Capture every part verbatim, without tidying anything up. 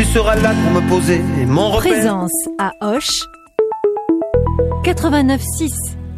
sera là pour me poser mon repère. Présence à Auch, quatre-vingt-neuf six.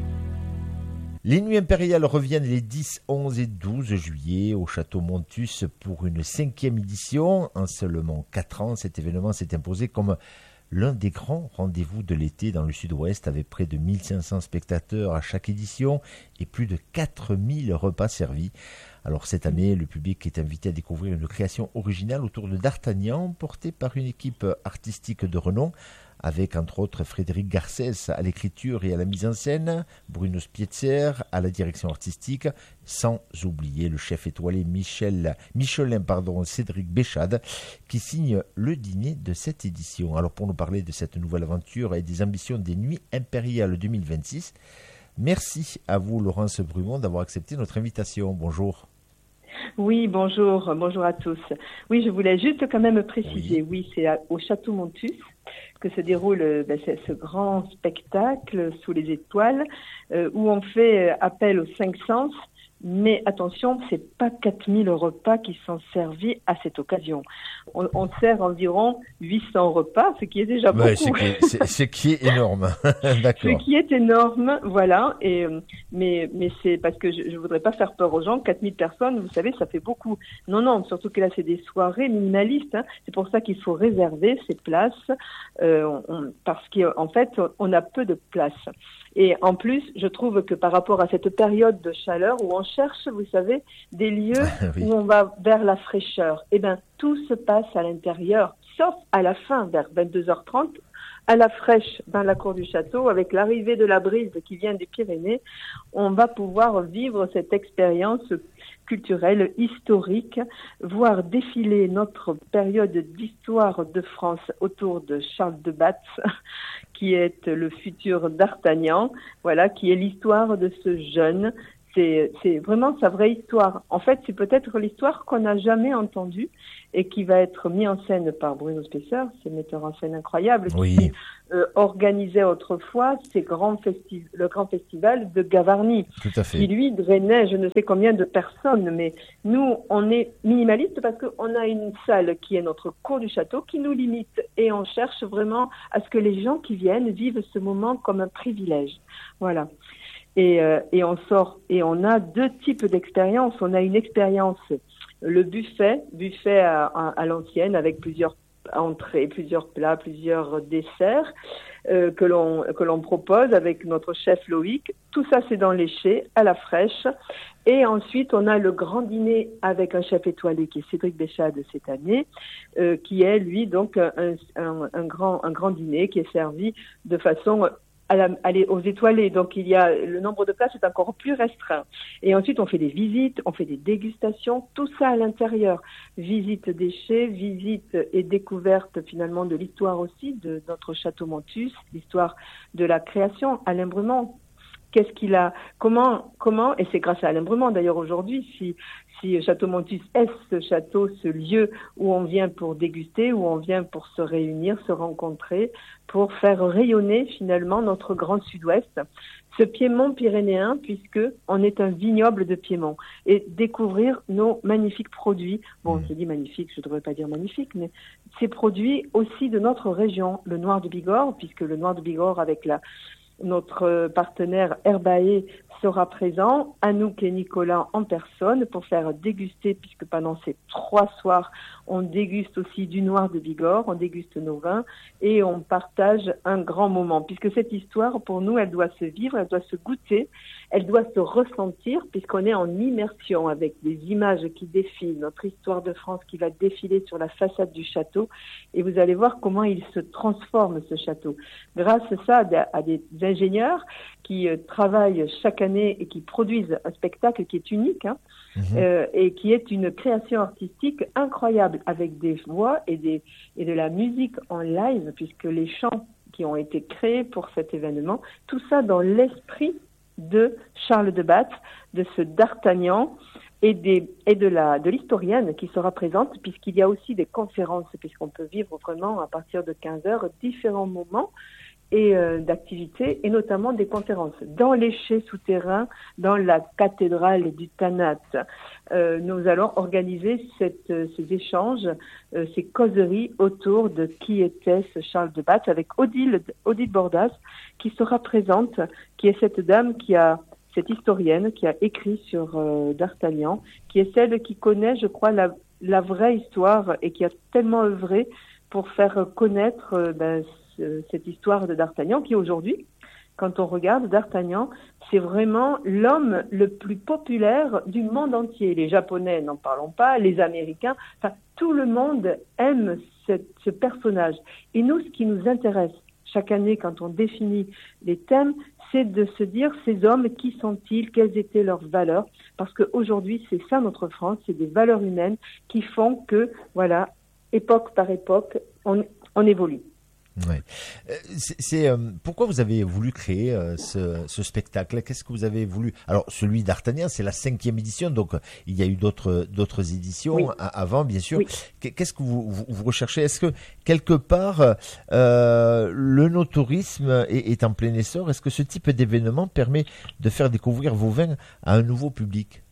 Les Nuits Impériales reviennent les dix, onze et douze juillet au Château Montus pour une cinquième édition. En seulement quatre ans, cet événement s'est imposé comme l'un des grands rendez-vous de l'été dans le sud-ouest, avec près de mille cinq cents spectateurs à chaque édition et plus de quatre mille repas servis. Alors cette année, le public est invité à découvrir une création originale autour de D'Artagnan, portée par une équipe artistique de renom, avec entre autres Frédéric Garcès à l'écriture et à la mise en scène, Bruno Spietzer à la direction artistique, sans oublier le chef étoilé Michel, Michelin pardon, Cédric Béchade, qui signe le dîner de cette édition. Alors pour nous parler de cette nouvelle aventure et des ambitions des Nuits Impériales deux mille vingt-six, merci à vous Laurence Brumont d'avoir accepté notre invitation. Bonjour. Oui, bonjour, bonjour à tous. Oui, je voulais juste quand même préciser, oui, oui c'est à, au Château Montus que se déroule ben, ce grand spectacle sous les étoiles euh, où on fait appel aux cinq sens. Mais attention, c'est pas quatre mille repas qui sont servis à cette occasion. On, on sert environ huit cents repas, ce qui est déjà ouais, beaucoup. Ce qui est énorme. D'accord. Ce qui est énorme, voilà. Et mais mais c'est parce que je, je voudrais pas faire peur aux gens. quatre mille personnes, vous savez, ça fait beaucoup. Non, non. Surtout que là, c'est des soirées minimalistes. Hein. C'est pour ça qu'il faut réserver ces places euh, on, parce qu'en fait, on a peu de places. Et en plus, je trouve que par rapport à cette période de chaleur où on cherche, vous savez, des lieux oui. où on va vers la fraîcheur, eh ben tout se passe à l'intérieur, sauf à la fin, vers vingt-deux heures trente, à la fraîche dans la cour du château, avec l'arrivée de la brise qui vient des Pyrénées, on va pouvoir vivre cette expérience culturelle, historique, voir défiler notre période d'histoire de France autour de Charles de Batz, qui est le futur D'Artagnan, voilà, qui est l'histoire de ce jeune. C'est, c'est vraiment sa vraie histoire. En fait, c'est peut-être l'histoire qu'on n'a jamais entendue et qui va être mise en scène par Bruno Spietzer, ce metteur en scène incroyable, oui. qui euh, organisait autrefois ces grands festiv- le grand festival de Gavarnie, Tout à fait. qui lui drainait je ne sais combien de personnes. Mais nous, on est minimaliste parce qu'on a une salle qui est notre cour du château qui nous limite et on cherche vraiment à ce que les gens qui viennent vivent ce moment comme un privilège. Voilà. Et, euh, et on sort et on a deux types d'expériences. On a une expérience, le buffet, buffet à, à, à l'ancienne avec plusieurs entrées, plusieurs plats, plusieurs desserts euh, que l'on que l'on propose avec notre chef Loïc. Tout ça c'est dans l'éché, à la fraîche. Et ensuite on a le grand dîner avec un chef étoilé qui est Cédric Béchade cette année, euh, qui est lui donc un, un, un grand un grand dîner qui est servi de façon à la, aller aux étoilés. Donc, il y a, le nombre de places est encore plus restreint. Et ensuite, on fait des visites, on fait des dégustations, tout ça à l'intérieur. Visite des chais, visite et découverte finalement de l'histoire aussi de notre Château Montus, l'histoire de la création. Alain Brumont, qu'est-ce qu'il a, comment, comment, et c'est grâce à Alain Brumont d'ailleurs aujourd'hui, si, si Château Montus est ce château, ce lieu où on vient pour déguster, où on vient pour se réunir, se rencontrer, pour faire rayonner finalement notre grand sud-ouest, ce Piémont pyrénéen, puisque on est un vignoble de Piémont, et découvrir nos magnifiques produits. Bon, je dis magnifiques, je ne devrais pas dire magnifiques, mais ces produits aussi de notre région, le noir de Bigorre, puisque le noir de Bigorre avec la notre partenaire Herbae sera présent, Anouk et Nicolas en personne pour faire déguster, puisque pendant ces trois soirs, on déguste aussi du noir de Bigorre, on déguste nos vins et on partage un grand moment, puisque cette histoire, pour nous, elle doit se vivre, elle doit se goûter, elle doit se ressentir, puisqu'on est en immersion avec des images qui défilent, notre histoire de France qui va défiler sur la façade du château, et vous allez voir comment il se transforme, ce château. Grâce à ça, à des ingénieurs qui euh, travaillent chaque année et qui produisent un spectacle qui est unique, hein, mmh. euh, et qui est une création artistique incroyable, avec des voix et, des, et de la musique en live, puisque les chants qui ont été créés pour cet événement, tout ça dans l'esprit de Charles de Batz, de ce D'Artagnan, et, des, et de, la, de l'historienne qui sera présente, puisqu'il y a aussi des conférences, puisqu'on peut vivre vraiment à partir de quinze heures différents moments et euh, d'activités, et notamment des conférences. Dans les chais souterrains, dans la cathédrale du Tanat, euh, nous allons organiser cette, euh, ces échanges, euh, ces causeries autour de qui était ce Charles de Batz, avec Odile, Odile Bordas, qui sera présente, qui est cette dame qui a, cette historienne, qui a écrit sur euh, D'Artagnan, qui est celle qui connaît, je crois, la, la vraie histoire et qui a tellement œuvré pour faire connaître euh, ben, cette histoire de D'Artagnan qui aujourd'hui, quand on regarde D'Artagnan, c'est vraiment l'homme le plus populaire du monde entier. Les Japonais, n'en parlons pas, les Américains, enfin tout le monde aime cette, ce personnage. Et nous, ce qui nous intéresse chaque année quand on définit les thèmes, c'est de se dire ces hommes, qui sont-ils, quelles étaient leurs valeurs, parce qu'aujourd'hui, c'est ça notre France, c'est des valeurs humaines qui font que, voilà, époque par époque, on, on évolue. Ouais. C'est, c'est euh, pourquoi vous avez voulu créer euh, ce, ce spectacle? Qu'est-ce que vous avez voulu? Alors celui d'Artagnan, c'est la cinquième édition, donc il y a eu d'autres d'autres éditions oui. a, avant, bien sûr. Oui. Qu'est-ce que vous, vous, vous recherchez? Est-ce que quelque part euh, le no-tourisme est, est en plein essor? Est-ce que ce type d'événement permet de faire découvrir vos vins à un nouveau public?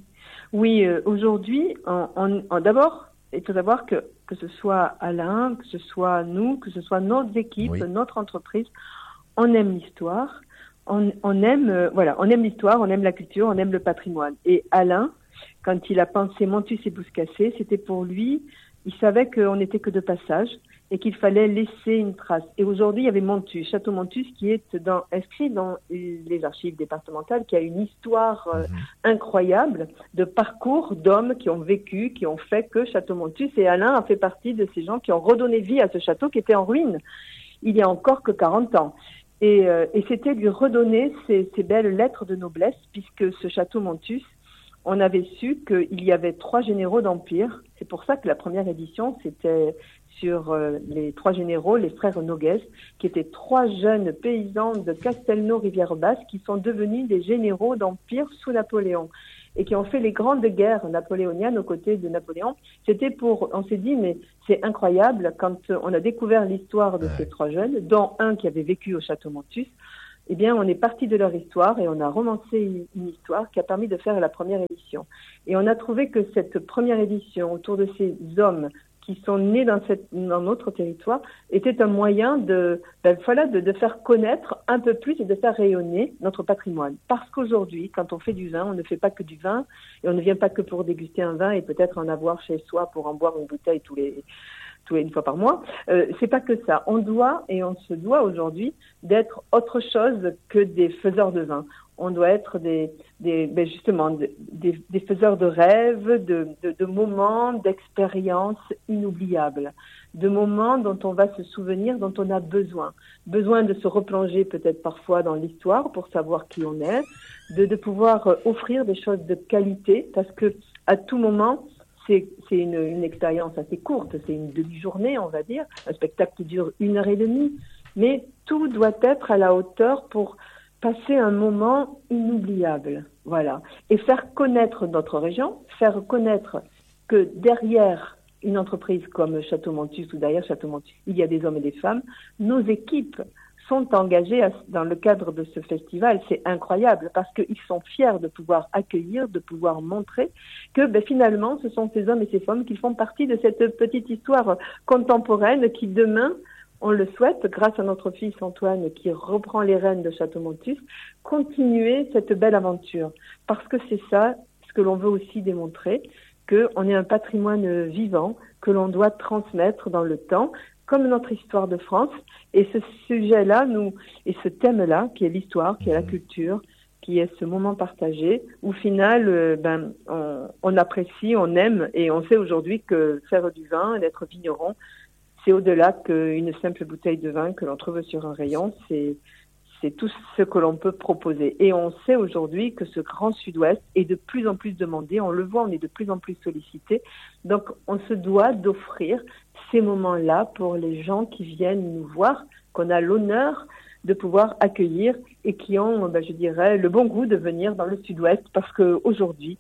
Oui, euh, aujourd'hui, en, en, en, d'abord, il faut savoir que que ce soit Alain, que ce soit nous, que ce soit notre équipe, oui. notre entreprise, on aime l'histoire, on, on aime, euh, voilà, on aime l'histoire, on aime la culture, on aime le patrimoine. Et Alain, quand il a pensé Montus et Bouscassé, c'était pour lui, il savait qu'on n'était que de passage et qu'il fallait laisser une trace. Et aujourd'hui, il y avait Montus, Château Montus, qui est dans, inscrit dans les archives départementales, qui a une histoire euh, mmh. incroyable de parcours d'hommes qui ont vécu, qui ont fait que Château Montus. Et Alain a fait partie de ces gens qui ont redonné vie à ce château qui était en ruine il y a encore que quarante ans. Et, euh, et c'était lui redonner ces, ces belles lettres de noblesse, puisque ce Château Montus, on avait su qu'il y avait trois généraux d'Empire. C'est pour ça que la première édition, c'était sur euh, les trois généraux, les frères Noguès, qui étaient trois jeunes paysans de Castelnau-Rivière-Basse qui sont devenus des généraux d'Empire sous Napoléon et qui ont fait les grandes guerres napoléoniennes aux côtés de Napoléon. C'était pour, on s'est dit, mais c'est incroyable, quand on a découvert l'histoire de ces trois jeunes, dont un qui avait vécu au Château Montus, eh bien, on est parti de leur histoire et on a romancé une, une histoire qui a permis de faire la première édition. Et on a trouvé que cette première édition, autour de ces hommes qui sont nés dans, cette, dans notre territoire, était un moyen de, ben voilà, de, de faire connaître un peu plus et de faire rayonner notre patrimoine. Parce qu'aujourd'hui, quand on fait du vin, on ne fait pas que du vin et on ne vient pas que pour déguster un vin et peut-être en avoir chez soi pour en boire une bouteille tous les tous les une fois par mois. Euh, c'est pas que ça. On doit et on se doit aujourd'hui d'être autre chose que des faiseurs de vin. On doit être des, des ben justement des, des faiseurs de rêves, de, de, de moments, d'expériences inoubliables, de moments dont on va se souvenir, dont on a besoin. Besoin de se replonger peut-être parfois dans l'histoire pour savoir qui on est, de, de pouvoir offrir des choses de qualité parce que à tout moment, c'est, c'est une, une expérience assez courte, c'est une demi-journée, on va dire. Un spectacle qui dure une heure et demie, mais tout doit être à la hauteur pour passer un moment inoubliable, voilà, et faire connaître notre région, faire connaître que derrière une entreprise comme Château Montus ou derrière Château Montus, il y a des hommes et des femmes. Nos équipes sont engagées à, dans le cadre de ce festival. C'est incroyable parce qu'ils sont fiers de pouvoir accueillir, de pouvoir montrer que ben, finalement, ce sont ces hommes et ces femmes qui font partie de cette petite histoire contemporaine qui demain, on le souhaite, grâce à notre fils Antoine qui reprend les rênes de Château Montus, continuer cette belle aventure. Parce que c'est ça ce que l'on veut aussi démontrer, qu'on est un patrimoine vivant que l'on doit transmettre dans le temps, comme notre histoire de France. Et ce sujet-là, nous, et ce thème-là, qui est l'histoire, qui est la culture, qui est ce moment partagé, où au final, euh, ben, on, on apprécie, on aime, et on sait aujourd'hui que faire du vin, d'être vigneron, c'est au-delà qu'une simple bouteille de vin que l'on trouve sur un rayon, c'est, c'est tout ce que l'on peut proposer. Et on sait aujourd'hui que ce grand sud-ouest est de plus en plus demandé, on le voit, on est de plus en plus sollicité. Donc on se doit d'offrir ces moments-là pour les gens qui viennent nous voir, qu'on a l'honneur de pouvoir accueillir et qui ont, ben, je dirais, le bon goût de venir dans le sud-ouest parce qu'aujourd'hui,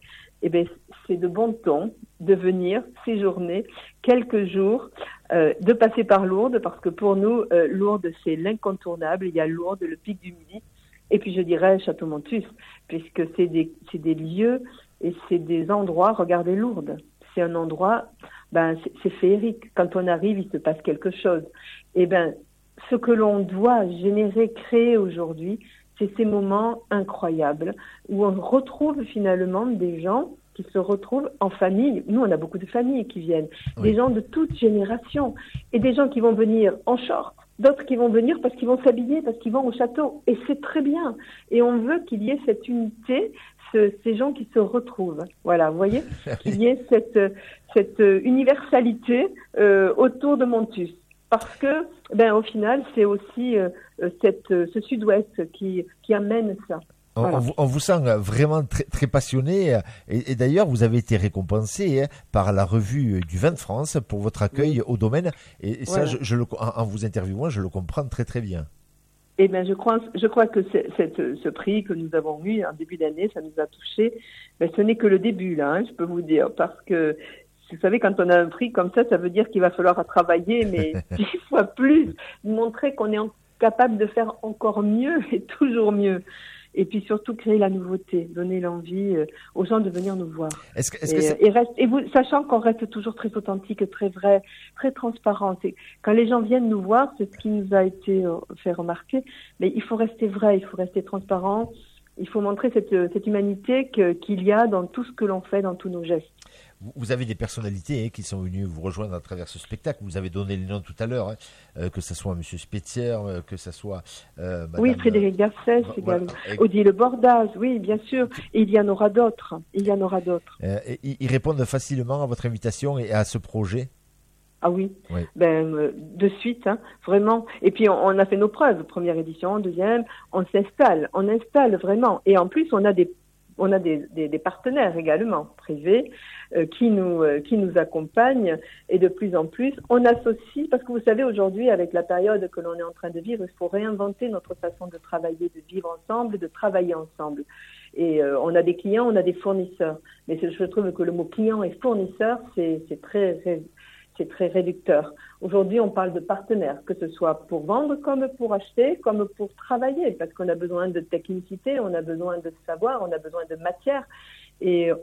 eh bien, c'est de bon ton de venir séjourner quelques jours, euh, de passer par Lourdes, parce que pour nous, euh, Lourdes, c'est l'incontournable. Il y a Lourdes, le pic du Midi, et puis je dirais Château-Montus, puisque c'est des, c'est des lieux et c'est des endroits. Regardez Lourdes, c'est un endroit, ben, c'est, c'est féerique. Quand on arrive, il se passe quelque chose. Et ben, ce que l'on doit générer, créer aujourd'hui, c'est ces moments incroyables où on retrouve finalement des gens qui se retrouvent en famille. Nous, on a beaucoup de familles qui viennent, oui. Des gens de toutes générations, et des gens qui vont venir en short, d'autres qui vont venir parce qu'ils vont s'habiller, parce qu'ils vont au château, et c'est très bien. Et on veut qu'il y ait cette unité, ce, ces gens qui se retrouvent. Voilà, vous voyez, qu'il y ait cette, cette universalité euh, autour de Montus. Parce que, ben, au final, c'est aussi euh, cette, ce sud-ouest qui, qui amène ça. Voilà. On, vous, on vous sent vraiment très, très passionné, et, et d'ailleurs vous avez été récompensé hein, par la revue du vin de France pour votre accueil oui. au domaine, et, et ça, voilà. je, je le, en, en vous interviewant, je le comprends très très bien. Eh bien, je crois, je crois que c'est, cette, ce prix que nous avons eu en début d'année, ça nous a touchés. Mais ce n'est que le début, là, hein, je peux vous dire, parce que vous savez, quand on a un prix comme ça, ça veut dire qu'il va falloir travailler, mais dix fois plus, montrer qu'on est capable de faire encore mieux et toujours mieux. Et puis surtout créer la nouveauté, donner l'envie euh, aux gens de venir nous voir. Est-ce que, est-ce et, que c'est... et, reste, et vous, sachant qu'on reste toujours très authentique, très vrai, très transparent. C'est, quand les gens viennent nous voir, c'est ce qui nous a été euh, fait remarquer, mais il faut rester vrai, il faut rester transparent, il faut montrer cette, cette humanité que, qu'il y a dans tout ce que l'on fait, dans tous nos gestes. Vous avez des personnalités hein, qui sont venues vous rejoindre à travers ce spectacle. Vous avez donné les noms tout à l'heure, hein, euh, que ce soit Monsieur Spetzier, euh, que ce soit euh, Madame, oui, Frédéric Garcès, euh, également. Voilà. Odile Bordaz, oui, bien sûr. Et il y en aura d'autres. Il y en aura d'autres. Euh, et, ils répondent facilement à votre invitation et à ce projet. Ah oui, oui. Ben, euh, de suite, hein, vraiment. Et puis on, on a fait nos preuves, première édition, deuxième, on s'installe, on installe vraiment. Et en plus, on a des On a des, des, des partenaires également privés euh, qui nous euh, qui nous accompagnent, et de plus en plus on associe, parce que vous savez aujourd'hui avec la période que l'on est en train de vivre, il faut réinventer notre façon de travailler, de vivre ensemble, de travailler ensemble. Et euh, on a des clients, on a des fournisseurs, mais je trouve que le mot client et fournisseur c'est c'est très c'est très réducteur. Aujourd'hui, on parle de partenaires, que ce soit pour vendre comme pour acheter, comme pour travailler, parce qu'on a besoin de technicité, on a besoin de savoir, on a besoin de matière. Et